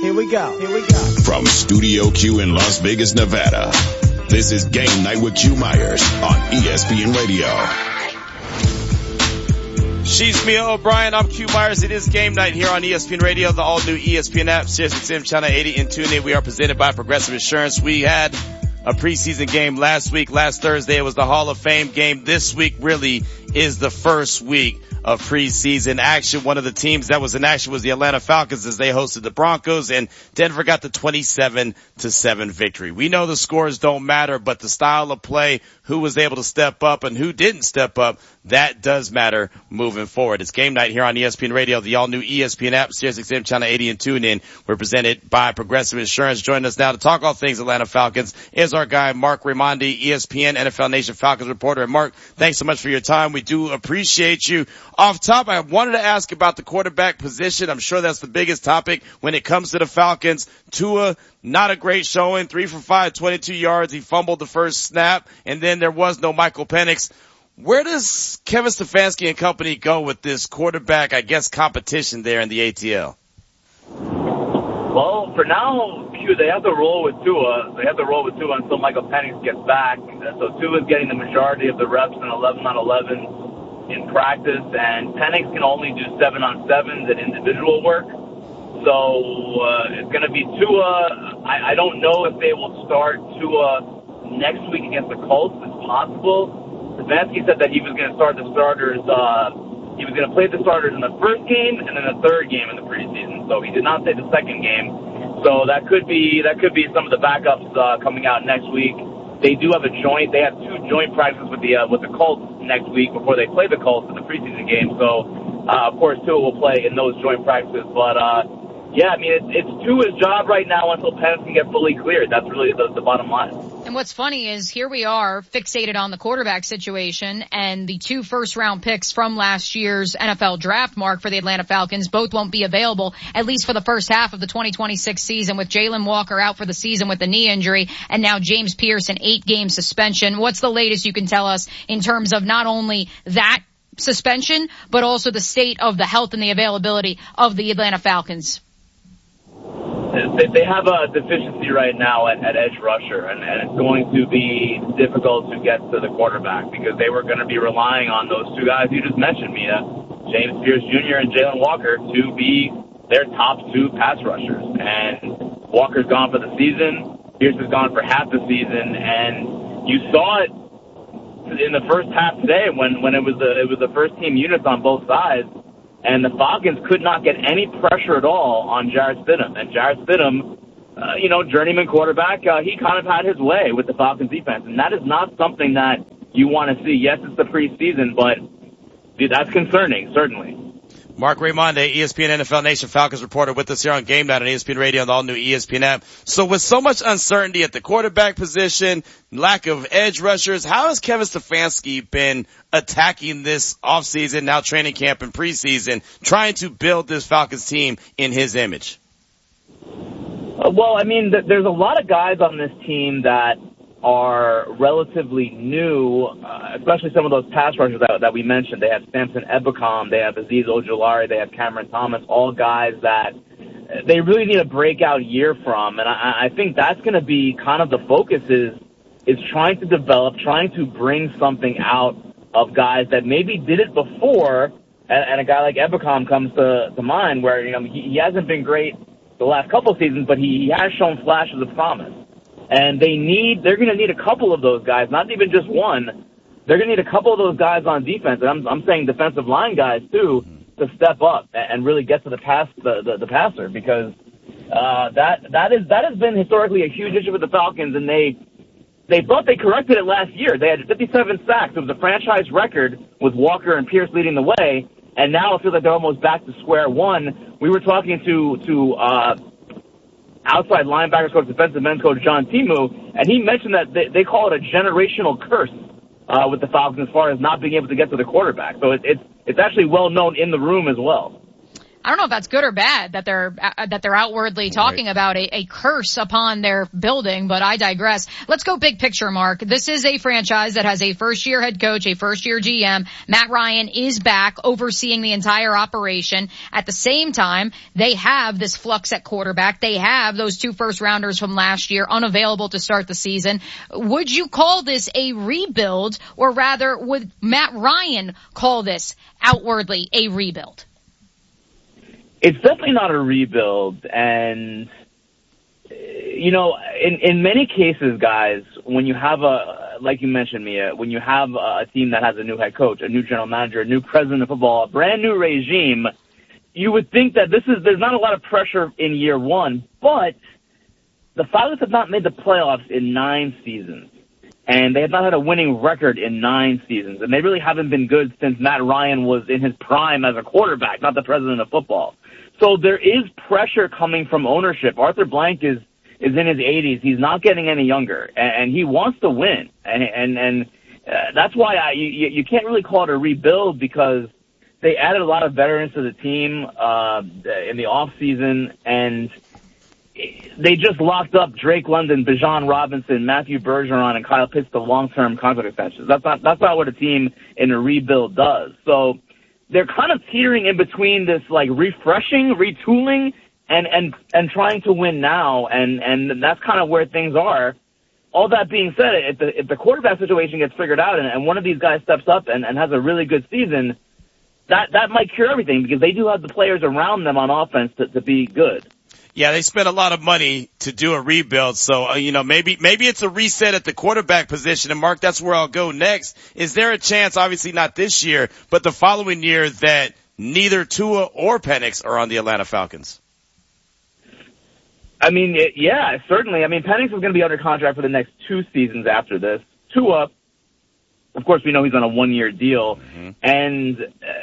Here we go. From Studio Q in Las Vegas, Nevada, this is Game Night with Q Myers on ESPN Radio. She's Mia O'Brien. I'm Q Myers. It is Game Night here on ESPN Radio, the all-new ESPN app, SiriusXM Channel 80, and TuneIn. We are presented by Progressive Insurance. We had a preseason game last week. Last Thursday, it was the Hall of Fame game. This week really is the first week of preseason action. One of the teams that was in action was the Atlanta Falcons as they hosted the Broncos, and Denver got the 27-7 victory. We know the scores don't matter, but the style of play, who was able to step up and who didn't step up, that does matter moving forward. It's Game Night here on ESPN Radio, the all-new ESPN app, SiriusXM Channel 80 and TuneIn. We're presented by Progressive Insurance. Joining us now to talk all things Atlanta Falcons is our guy, Marc Raimondi, ESPN NFL Nation Falcons reporter. And Mark, thanks so much for your time. We do appreciate you. Off top, I wanted to ask about the quarterback position. I'm sure that's the biggest topic when it comes to the Falcons. Tua, not a great showing, 3 for 5, 22 yards. He fumbled the first snap, and then there was no Michael Penix. Where does Kevin Stefanski and company go with this quarterback, I guess, competition there in the ATL? Well, for now, they have to roll with Tua. They have to roll with Tua until Michael Penix gets back. So Tua's getting the majority of the reps in 11-on-11 in practice, and Penix can only do 7-on-7s and individual work. So it's going to be Tua. I don't know if they will start Tua next week against the Colts. It's possible. Stefanski said that he was going to start the starters. He was going to play the starters in the first game and then the third game in the preseason. So he did not say the second game. So that could be some of the backups coming out next week. They do have a joint. They have 2 joint practices with the Colts next week before they play the Colts in the preseason game. So of course Tua will play in those joint practices. But yeah, I mean it's Tua's job right now until Penix can get fully cleared. That's really the bottom line. And what's funny is here we are fixated on the quarterback situation, and the 2 first-round picks from last year's NFL draft, Mark, for the Atlanta Falcons, both won't be available, at least for the first half of the 2026 season, with Jalen Walker out for the season with a knee injury, and now James Pierce an 8-game suspension. What's the latest you can tell us in terms of not only that suspension, but also the state of the health and the availability of the Atlanta Falcons? They have a deficiency right now at edge rusher, and it's going to be difficult to get to the quarterback because they were going to be relying on those 2 guys you just mentioned, Mia, James Pierce Jr. and Jalen Walker, to be their top 2 pass rushers. And Walker's gone for the season, Pierce is gone for half the season, and you saw it in the first half today when it was the first team units on both sides. And the Falcons could not get any pressure at all on Jarrett Stidham. And Jarrett Stidham, journeyman quarterback, he kind of had his way with the Falcons defense. And that is not something that you want to see. Yes, it's the preseason, but that's concerning, certainly. Marc Raimondi, ESPN NFL Nation Falcons reporter with us here on Game Night on ESPN Radio and the all-new ESPN app. So with so much uncertainty at the quarterback position, lack of edge rushers, how has Kevin Stefanski been attacking this offseason, now training camp and preseason, trying to build this Falcons team in his image? Well, I mean, there's a lot of guys on this team that are relatively new, especially some of those pass rushers that we mentioned. They have Samson Ebukam, they have Azeez Ojulari, they have Cameron Thomas, all guys that they really need a breakout year from. And I think that's going to be kind of the focus is trying to develop, trying to bring something out of guys that maybe did it before. And a guy like Ebukam comes to mind where, he hasn't been great the last couple of seasons, but he has shown flashes of promise. And they're going to need a couple of those guys, not even just one. They're going to need a couple of those guys on defense, and I'm saying defensive line guys too, to step up and really get to the passer, because that has been historically a huge issue with the Falcons, and they thought they corrected it last year. They had 57 sacks. It was a franchise record with Walker and Pierce leading the way, and now it feels like they're almost back to square one. We were talking to outside linebackers coach, defensive ends coach John Timu, and he mentioned that they call it a generational curse with the Falcons as far as not being able to get to the quarterback. So it's actually well known in the room as well. I don't know if that's good or bad that they're outwardly talking about a curse upon their building, but I digress. Let's go big picture, Mark. This is a franchise that has a first-year head coach, a first-year GM. Matt Ryan is back overseeing the entire operation. At the same time, they have this flux at quarterback. They have those 2 first-rounders from last year unavailable to start the season. Would you call this a rebuild, or rather, would Matt Ryan call this outwardly a rebuild? It's definitely not a rebuild, and in many cases, guys, when you have like you mentioned, Mia, when you have a team that has a new head coach, a new general manager, a new president of football, a brand new regime, you would think that there's not a lot of pressure in year one, but the Falcons have not made the playoffs in 9 seasons. And they have not had a winning record in 9 seasons. And they really haven't been good since Matt Ryan was in his prime as a quarterback, not the president of football. So there is pressure coming from ownership. Arthur Blank is in his 80s. He's not getting any younger, and he wants to win. And that's why you can't really call it a rebuild, because they added a lot of veterans to the team in the off season, and they just locked up Drake London, Bijan Robinson, Matthew Bergeron, and Kyle Pitts to long-term contract extensions. That's not what a team in a rebuild does. So they're kind of teetering in between this like refreshing, retooling, and trying to win now, and that's kind of where things are. All that being said, if the quarterback situation gets figured out and one of these guys steps up and has a really good season, that might cure everything, because they do have the players around them on offense to be good. Yeah, they spent a lot of money to do a rebuild, so maybe it's a reset at the quarterback position. And Mark, that's where I'll go next. Is there a chance, obviously not this year, but the following year, that neither Tua or Penix are on the Atlanta Falcons? I mean, yeah, certainly. I mean, Penix is going to be under contract for the next 2 seasons after this. Tua, of course, we know he's on a 1-year deal, and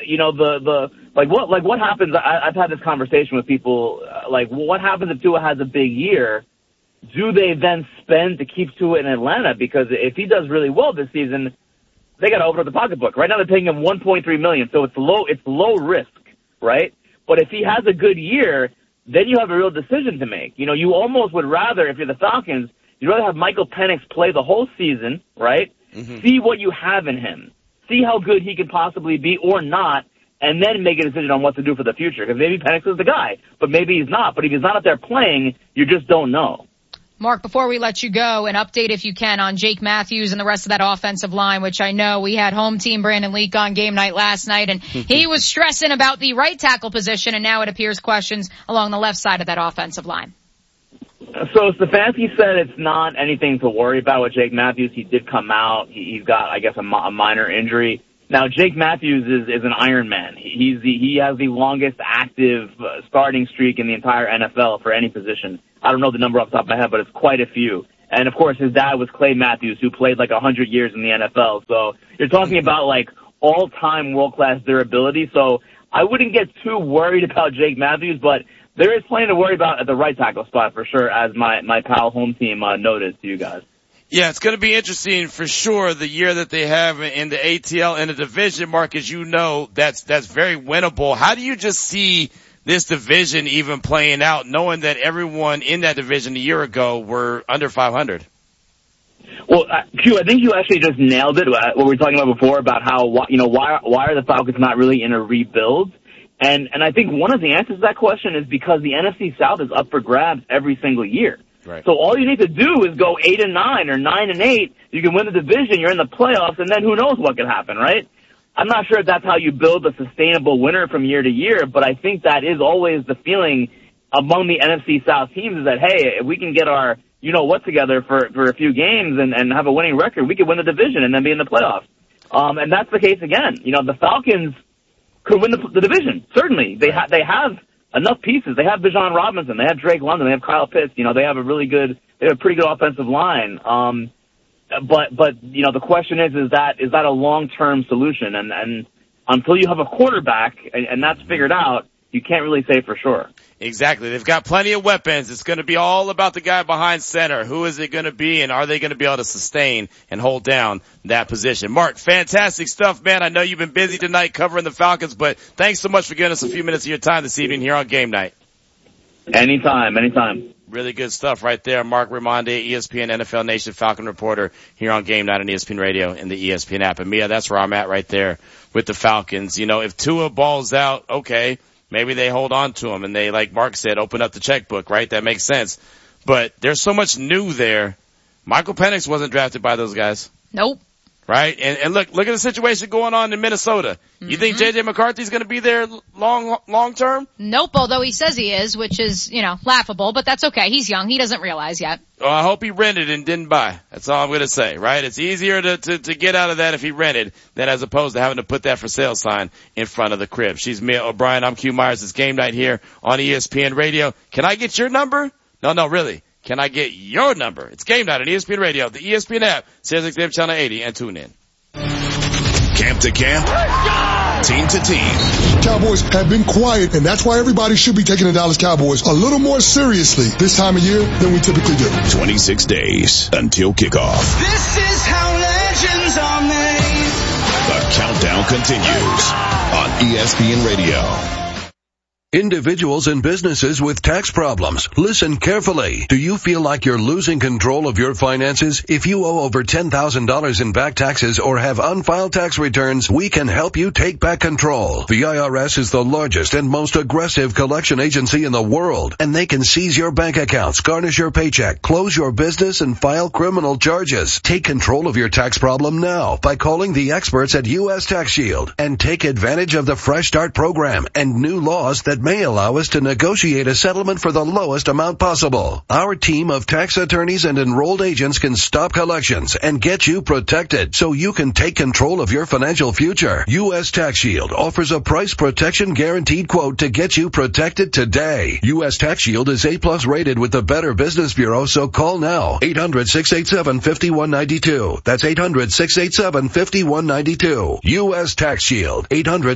what happens? I've had this conversation with people. What happens if Tua has a big year? Do they then spend to keep Tua in Atlanta? Because if he does really well this season, they got to open up the pocketbook. Right now, they're paying him $1.3 million, so it's low risk, right? But if he has a good year, then you have a real decision to make. You almost would rather, if you're the Falcons, you'd rather have Michael Penix play the whole season, right? See what you have in him. See how good he can possibly be or not, and then make a decision on what to do for the future. Because maybe Penix is the guy, but maybe he's not. But if he's not out there playing, you just don't know. Mark, before we let you go, an update, if you can, on Jake Matthews and the rest of that offensive line, which I know we had home team Brandon Leak on game night last night, and he was stressing about the right tackle position, and now it appears questions along the left side of that offensive line. So Stefanski said it's not anything to worry about with Jake Matthews. He did come out. He's got, I guess, a minor injury. Now, Jake Matthews is an Iron Man. He has the longest active starting streak in the entire NFL for any position. I don't know the number off the top of my head, but it's quite a few. And, of course, his dad was Clay Matthews, who played 100 years in the NFL. So you're talking about, all-time world-class durability. So I wouldn't get too worried about Jake Matthews, but there is plenty to worry about at the right tackle spot for sure, as my pal home team noted to you guys. Yeah, it's going to be interesting for sure, the year that they have in the ATL in the division, Mark, as you know, that's very winnable. How do you just see this division even playing out, knowing that everyone in that division a year ago were under 500? Well, Q, I think you actually just nailed it. What we were talking about before about how, why are the Falcons not really in a rebuild? And I think one of the answers to that question is because the NFC South is up for grabs every single year. Right. So all you need to do is go 8-9 or 9-8. You can win the division. You're in the playoffs, and then who knows what could happen, right? I'm not sure if that's how you build a sustainable winner from year to year, but I think that is always the feeling among the NFC South teams is that, hey, if we can get our you-know-what together for a few games and have a winning record, we could win the division and then be in the playoffs. And that's the case again. The Falcons could win the division, certainly. They have enough pieces. They have Bijan Robinson. They have Drake London. They have Kyle Pitts. They have they have a pretty good offensive line. But the question is that a long-term solution? And until you have a quarterback and that's figured out, you can't really say for sure. Exactly. They've got plenty of weapons. It's going to be all about the guy behind center. Who is it going to be, and are they going to be able to sustain and hold down that position? Mark, fantastic stuff, man. I know you've been busy tonight covering the Falcons, but thanks so much for giving us a few minutes of your time this evening here on Game Night. Anytime. Really good stuff right there. Mark Raimondi, ESPN NFL Nation Falcon reporter here on Game Night on ESPN Radio and the ESPN app. And Mia, that's where I'm at right there with the Falcons. You know, if Tua balls out, okay, maybe they hold on to him and they, like Mark said, open up the checkbook, right? That makes sense. But there's so much new there. Michael Penix wasn't drafted by those guys. Nope. Right? And look at the situation going on in Minnesota. You think J.J. McCarthy's going to be there long term? Nope, although he says he is, which is, laughable, but that's okay. He's young. He doesn't realize yet. Well, I hope he rented and didn't buy. That's all I'm going to say, right? It's easier to get out of that if he rented than as opposed to having to put that for sale sign in front of the crib. She's Mia O'Brien. I'm Q Myers. It's Game Night here on ESPN Radio. Can I get your number? No, really. Can I get your number? It's Game Night on ESPN Radio, the ESPN app, SiriusXM Channel 80, and tune in. Camp to camp, team to team. Cowboys have been quiet, and that's why everybody should be taking the Dallas Cowboys a little more seriously this time of year than we typically do. 26 days until kickoff. This is how legends are made. The countdown continues on ESPN Radio. Individuals and businesses with tax problems, listen carefully. Do you feel like you're losing control of your finances? If you owe over $10,000 in back taxes or have unfiled tax returns, we can help you take back control. The IRS is the largest and most aggressive collection agency in the world, and they can seize your bank accounts, garnish your paycheck, close your business, and file criminal charges. Take control of your tax problem now by calling the experts at U.S. Tax Shield and take advantage of the Fresh Start program and new laws that may allow us to negotiate a settlement for the lowest amount possible. Our team of tax attorneys and enrolled agents can stop collections and get you protected so you can take control of your financial future. U.S. Tax Shield offers a price protection guaranteed quote to get you protected today. U.S. Tax Shield is A+ rated with the Better Business Bureau, so call now. 800-687-5192. That's 800-687-5192. U.S. Tax Shield.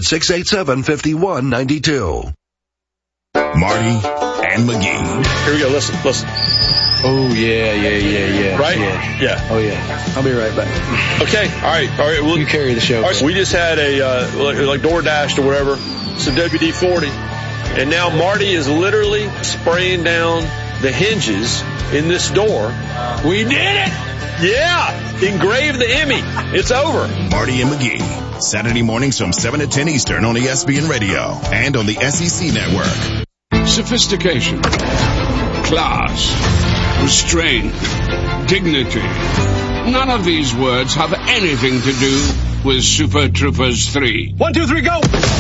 800-687-5192. Marty and McGee. Here we go. Listen. Oh, yeah. Right? Yeah. Oh, yeah. I'll be right back. Okay. All right. Well, you carry the show. All right, so we just had like DoorDash or whatever, some WD-40. And now Marty is literally spraying down the hinges in this door. We did it! Yeah! Engrave the Emmy. It's over. Marty and McGee. Saturday mornings from 7 to 10 Eastern on ESPN Radio and on the SEC Network. Sophistication, class, restraint, dignity. None of these words have anything to do with Super Troopers 3. 1, 2, 3, go!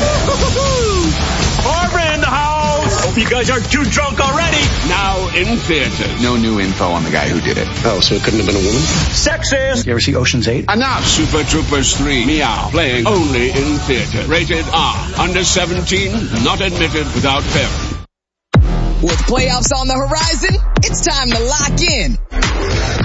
Barbara in the house! Hope you guys aren't too drunk already. Now in theaters. No new info on the guy who did it. Oh, so it couldn't have been a woman? Sexist! You ever see Ocean's 8? Enough! Super Troopers 3, Meow, playing only in theaters. Rated R. Under 17, not admitted without parent. With playoffs on the horizon, it's time to lock in.